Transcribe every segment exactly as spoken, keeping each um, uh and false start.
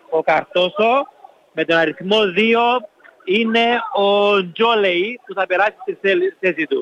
ο Καρτόσο. Με τον αριθμό δύο είναι ο Τζόλεϊ που θα περάσει στη θέση του.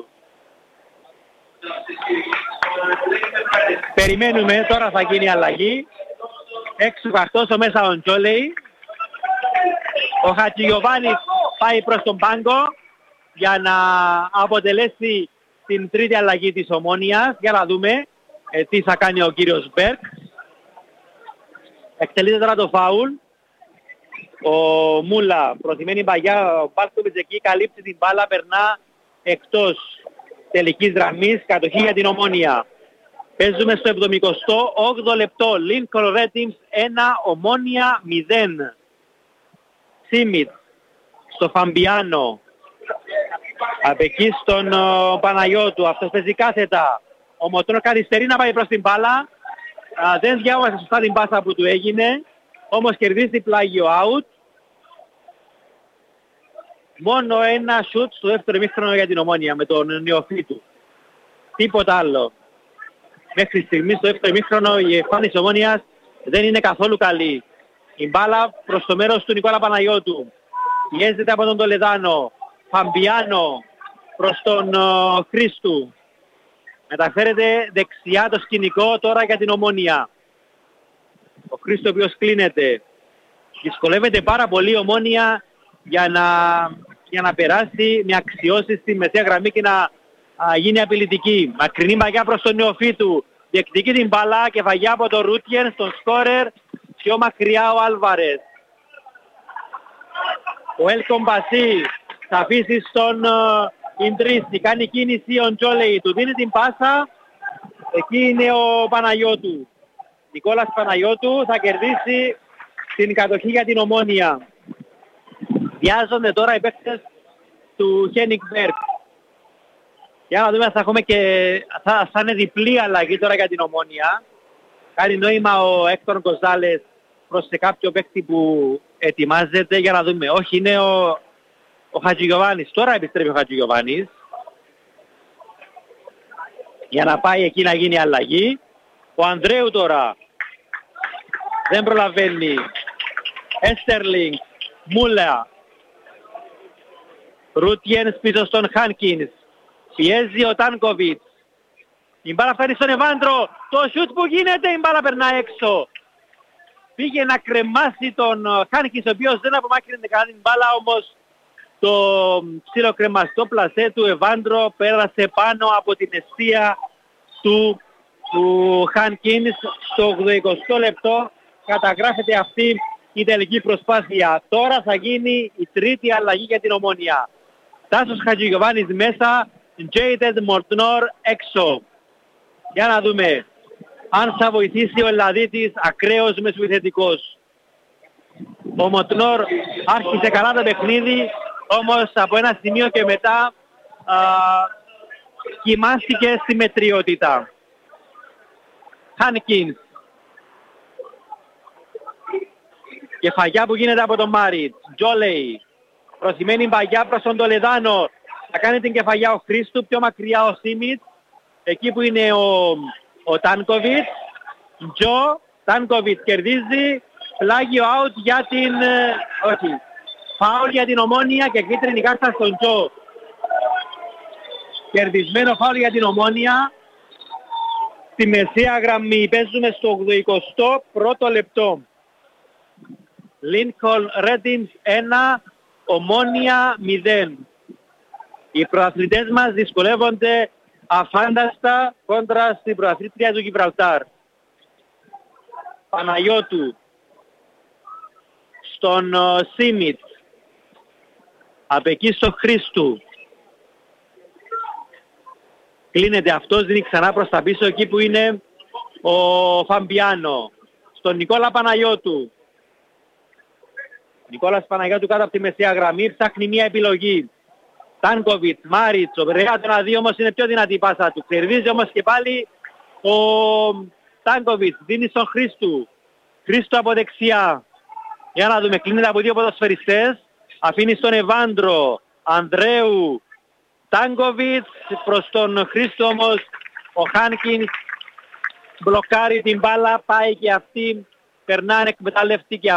Περιμένουμε, τώρα θα γίνει αλλαγή. Έξω ο Καρτόσο, μέσα ο Τζόλεϊ. Ο Χατζηγιοβάνης πάει προς τον πάγκο για να αποτελέσει την τρίτη αλλαγή της Ομόνοιας. Για να δούμε ε, τι θα κάνει ο κύριος Μπέρκ. Εκτελείται τώρα το φάουλ. Ο Μούλα προτιμένη παγιά, ο Μπάλκοβιτς εκεί καλύπτει την μπάλα, περνά εκτός τελικής γραμμής, κατοχή για την Ομόνια. Παίζουμε στο εβδομηκοστό όγδοο λεπτό, Lincoln Red Teams ένα, Ομόνια μηδέν. Σίμιτ στο Φαμπιάνο, απ' εκεί στον uh, Παναγιώτου, αυτός παίζει κάθετα. Ο Μοτρό καθυστερεί να πάει προς την μπάλα, uh, δεν διάβασε σωστά την πάσα που του έγινε, όμως κερδίζει πλάγιο out. Μόνο ένα σουτ στο δεύτερο ημίχρονο για την Ομόνια με τον νεοφύτου. Τίποτα άλλο. Μέχρι στιγμή στο δεύτερο ημίχρονο η εμφάνιση Ομόνιας δεν είναι καθόλου καλή. Η μπάλα προς το μέρος του Νικόλα Παναγιώτου. Πιέζεται από τον Τολεδάνο. Φαμπιάνο προς τον uh, Χρήστου. Μεταφέρεται δεξιά το σκηνικό τώρα για την Ομόνια. Ο Χρήστος ο οποίος κλείνεται. Δυσκολεύεται πάρα πολύ η Ομόνια για να, για να περάσει με αξιώσεις στη μεσαία γραμμή και να α, γίνει απειλητική. Μακρινή μαγιά προς τον νεοφύτου. Διεκδικεί την μπάλα και βαγιά από τον Ρούτιεν στον σκόρερ. Πιο μακριά ο Άλβαρες. Ο Έλκον Μπασί θα αφήσει στον Ιντρίστη. Κάνει κίνηση ο Τζόλεϊ. Του δίνει την πάσα. Εκεί είναι ο Παναγιώτου. Νικόλας Παναγιώτου θα κερδίσει την κατοχή για την Ομόνια. Βιάζονται τώρα οι παίκτες του Χένικ Μπέρκ. Για να δούμε αν θα έχουμε και θα, θα είναι διπλή αλλαγή τώρα για την Ομόνια. Κάνει νόημα ο Έκτορ Γκοζάλες προς σε κάποιο παίκτη που ετοιμάζεται. Για να δούμε. Όχι, είναι ο, ο Χατζηγιοβάνης. Τώρα επιστρέφει ο Χατζηγιοβάνης. Για να πάει εκεί να γίνει αλλαγή. Ο Ανδρέου τώρα δεν προλαβαίνει. Έστερλινγκ, Μούλα. Ρούτιενς πίσω στον Χάνκινς. Πιέζει ο Τάνκοβιτς. Η μπάλα φτάνει στον Εβάντρο. Το σιούτ που γίνεται, η μπάλα περνά έξω. Πήγε να κρεμάσει τον Χάνκινς, ο οποίος δεν απομάκρυνε κανένα την μπάλα, όμως το ψιλοκρεμαστό πλασέ του Εβάντρο πέρασε πάνω από την αιστεία του, του Χάνκινς. Στο ογδοηκοστό λεπτό καταγράφεται αυτή η τελική προσπάθεια. Τώρα θα γίνει η τρίτη αλλαγή για την Ομόνια. Τάσος Χατζηγιοβάνης μέσα, Τζέιτεντ Μορτνόρ έξω. Για να δούμε αν θα βοηθήσει ο Ελλαδίτης ακραίος μεσοεπιθετικός. Ο Μορτνόρ άρχισε καλά το παιχνίδι, όμως από ένα σημείο και μετά α, κοιμάστηκε στη μετριότητα. Χάνκινς. Κεφαγιά που γίνεται από τον Μάριτ. Τζόλεϊ. Προσημένει μπαγιά προς τον Τολεδάνο. Θα κάνει την κεφαγιά ο Χρήστου. Πιο μακριά ο Σίμιτ. Εκεί που είναι ο, ο Τάνκοβιτς. Τζο. Τάνκοβιτς κερδίζει. Πλάγιο out για την... όχι. Φάουλ για την Ομόνια και κίτρινη κάρτα στον Τζο. Κερδισμένο φάουλ για την Ομόνια. Στη μεσαία γραμμή παίζουμε στο ογδοηκοστό πρώτο λεπτό. Lincoln Red Teams ένα, Ομόνια μηδέν. Οι προαθλητές μας δυσκολεύονται αφάνταστα κόντρα στην προαθλήτρια του Γιβραλτάρ. Παναγιώτου στον uh, Σίμιτ. Απ' εκεί στο Χρήστου. Κλείνεται αυτός, δίνει ξανά προς τα πίσω εκεί που είναι ο Φαμπιάνο. Στον Νικόλα Παναγιώτου. Νικόλας Παναγιώτου κάτω από τη μεσαία γραμμή, ψάχνει μια επιλογή. Τάνκοβιτς, Μάριτς, ο Βρεά τον αδεί όμως είναι πιο δυνατή η πάσα του. Κερδίζει όμως και πάλι ο Τάνκοβιτς, δίνει στον Χρήστου. Χρήστου από δεξιά. Για να δούμε, κλείνεται από δύο ποδοσφαιριστές. Αφήνει στον Εβάντρο, Ανδρέου, Τάνκοβιτς, προς τον Χρήστο όμως ο Χάνκινς μπλοκάρει την μπάλα, πάει και αυτή, περνάνε εκμεταλλευτική.